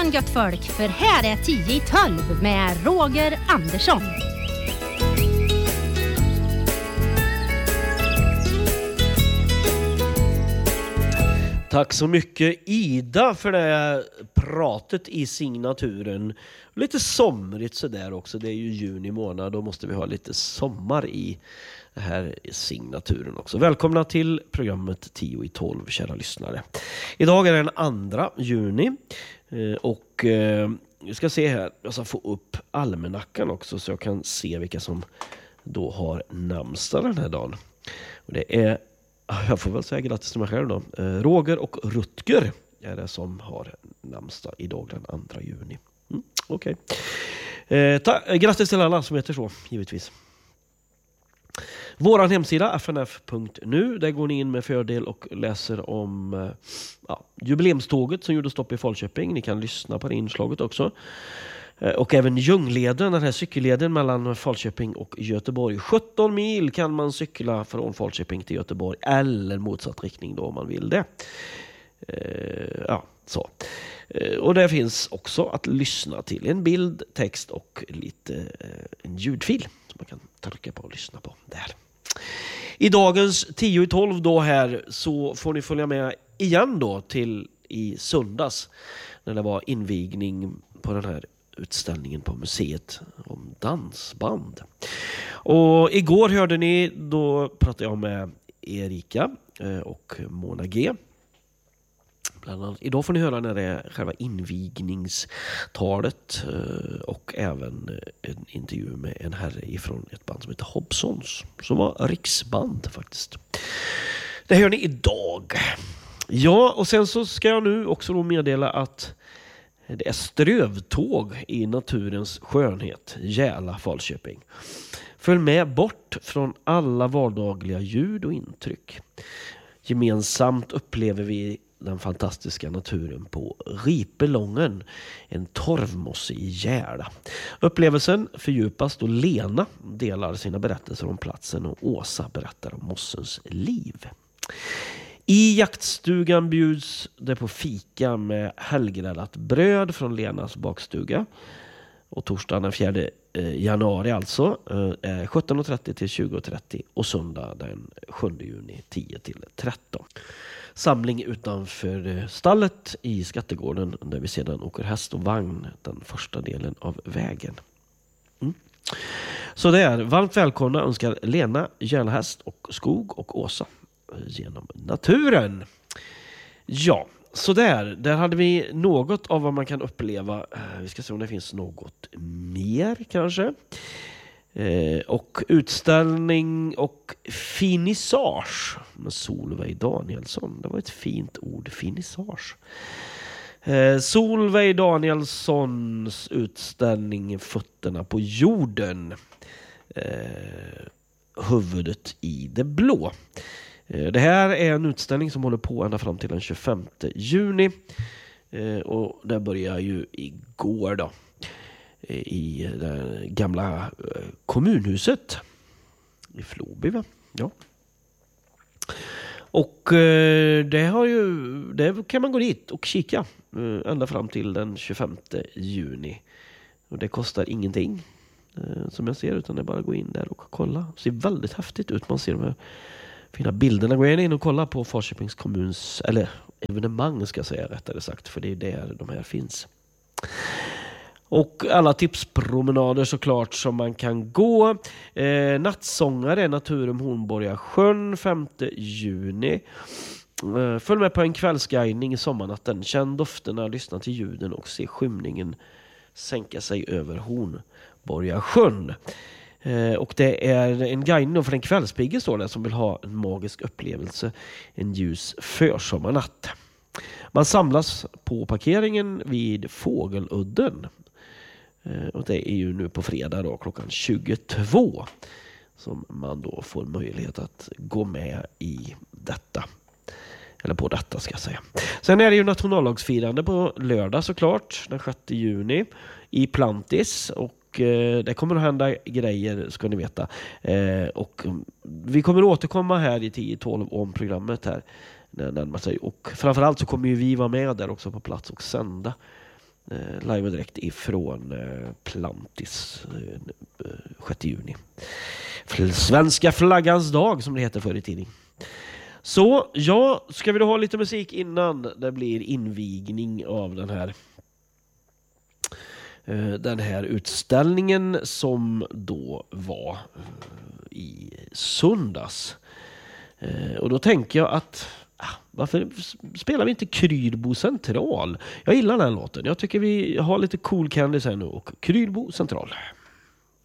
morgon gött folk, för här är 10 i 12 med Roger Andersson. Tack så mycket Ida för det pratet i signaturen. Lite somrigt så där också. Det är ju juni månad, då måste vi ha lite sommar i det här signaturen också. Välkomna till programmet 10 i 12, kära lyssnare. Idag är det den 2 juni och vi ska se här. Jag ska få upp almanackan också så jag kan se vilka som då har namnsdag den här dagen. Och det är, jag får väl säga grattis till mig själv då. Roger och Rutger är det som har namnsdag idag den 2 juni. Okej. Grattis till alla som heter så, givetvis. Våran hemsida fnf.nu, där går ni in med fördel och läser om jubileumståget som gjorde stopp i Falköping. Ni kan lyssna på det inslaget också. Och även Ljungleden, den här cykelleden mellan Falköping och Göteborg. 17 mil kan man cykla från Falköping till Göteborg eller motsatt riktning då om man vill det. Så. Och det finns också att lyssna till en bild, text och lite en ljudfil som man kan trycka på och lyssna på där. I dagens 10 i 12 då här så får ni följa med igen då till i söndags när det var invigning på den här utställningen på museet om dansband. Och igår hörde ni, då pratade jag med Erika och Mona G. Bland annat. Idag får ni höra när det är själva invigningstalet och även en intervju med en herre ifrån ett band som heter Hobsons, som var riksband faktiskt. Det hör ni idag. Ja, och sen så ska jag nu också då meddela att det är strövtåg i naturens skönhet, Järla Falköping. Följ med bort från alla vardagliga ljud och intryck. Gemensamt upplever vi den fantastiska naturen på Ripelången, en torvmosse i Järla. Upplevelsen fördjupas då Lena delar sina berättelser om platsen och Åsa berättar om mossens liv. I jaktstugan bjuds det på fika med helgräddat bröd från Lenas bakstuga. Och torsdagen den 4 januari alltså 17.30 till 20.30 och söndag den 7 juni 10 till 13. Samling utanför stallet i Skattegården där vi sedan åker häst och vagn den första delen av vägen. Så det är varmt välkomna önskar Lena, Järlahäst och Skog och Åsa genom naturen. Ja, så där hade vi något av vad man kan uppleva. Vi ska se om det finns något mer kanske. Och utställning och finissage med Solveig Danielsson. Det var ett fint ord, finissage. Solveig Danielssons utställning Fötterna på jorden. Huvudet i det blå. Det här är en utställning som håller på ända fram till den 25 juni. Och det börjar ju igår då. I det gamla kommunhuset i Floby, va? Ja. Och det kan man gå dit och kika ända fram till den 25 juni. Och det kostar ingenting som jag ser, utan det är bara att gå in där och kolla. Det ser väldigt häftigt ut. Man ser de här fina bilderna. Gå in och kolla på Falköpings kommuns, eller evenemang ska jag säga rättare sagt, för det är där de här finns. Och alla tipspromenader såklart som man kan gå. Nattsångare, Naturum Hornborga sjön 5 juni. Följ med på en kvällsguidning i sommarnatten. Känn dofterna, lyssna till ljuden och se skymningen sänka sig över Hornborga sjön. Och det är en guidning för en kvällspigge står det, som vill ha en magisk upplevelse en ljus försommarnatt. Man samlas på parkeringen vid Fågeludden. Och det är ju nu på fredag då, klockan 22 som man då får möjlighet att gå med i detta. Eller på detta ska jag säga. Sen är det ju nationaldagsfirande på lördag såklart, den 6 juni i Plantis. Och det kommer att hända grejer, ska ni veta. Och vi kommer att återkomma här i 10-12 om programmet här när det närmar sig. Och framförallt så kommer ju vi vara med där också på plats och sända live och direkt ifrån Plantis 6 juni. Svenska flaggans dag som det heter förr i tiden. Så ja, ska vi då ha lite musik innan det blir invigning av den här utställningen som då var i söndags. Och då tänker jag att varför spelar vi inte Krylbo central? Jag gillar den låten. Jag tycker vi har lite Cool Candies här nu och Krylbo central.